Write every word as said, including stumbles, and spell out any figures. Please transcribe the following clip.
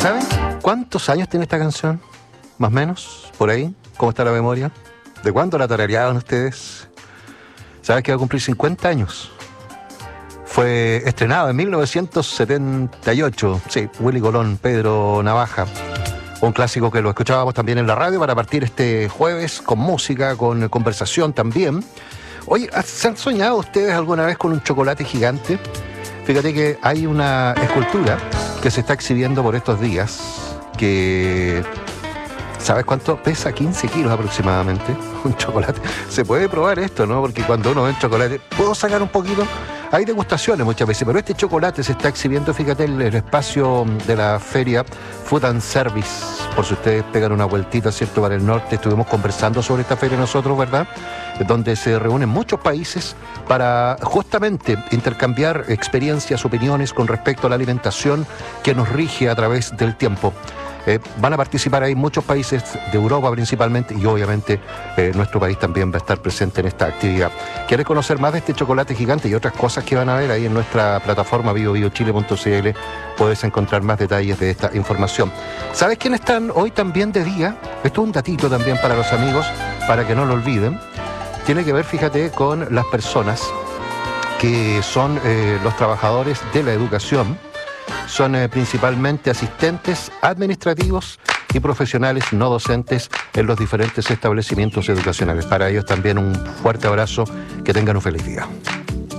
¿Saben cuántos años tiene esta canción? Más o menos, por ahí. ¿Cómo está la memoria? ¿De cuándo la tarareaban ustedes? ¿Sabes que va a cumplir cincuenta años? Fue estrenado en mil novecientos setenta y ocho. Sí, Willy Colón, Pedro Navaja. Un clásico que lo escuchábamos también en la radio para partir este jueves con música, con conversación también. Oye, ¿se han soñado ustedes alguna vez con un chocolate gigante? Fíjate que hay una escultura que se está exhibiendo por estos días que... ¿Sabes cuánto pesa? quince kilos aproximadamente. Un chocolate. Se puede probar esto, ¿no? Porque cuando uno ve un chocolate, ¿puedo sacar un poquito? Hay degustaciones muchas veces, pero este chocolate se está exhibiendo, fíjate, en el espacio de la feria Food and Service. Por si ustedes pegan una vueltita, ¿cierto?, para el norte. Estuvimos conversando sobre esta feria nosotros, ¿verdad? Donde se reúnen muchos países para justamente intercambiar experiencias, opiniones con respecto a la alimentación que nos rige a través del tiempo. Eh, van a participar ahí muchos países de Europa principalmente y obviamente eh, nuestro país también va a estar presente en esta actividad. ¿Quieres conocer más de este chocolate gigante y otras cosas que van a ver ahí en nuestra plataforma bio bio chile punto c l? Puedes encontrar más detalles de esta información. ¿Sabes quiénes están hoy también de día? Esto es un datito también para los amigos, para que no lo olviden. Tiene que ver, fíjate, con las personas que son eh, los trabajadores de la educación. Son eh, principalmente asistentes administrativos y profesionales no docentes en los diferentes establecimientos educacionales. Para ellos también un fuerte abrazo, que tengan un feliz día.